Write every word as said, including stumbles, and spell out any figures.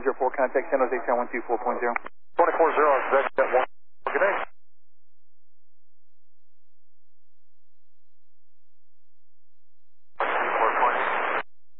one zero four, contact San Jose Tower one two four point zero. twenty-four zero, exec at one. Good day.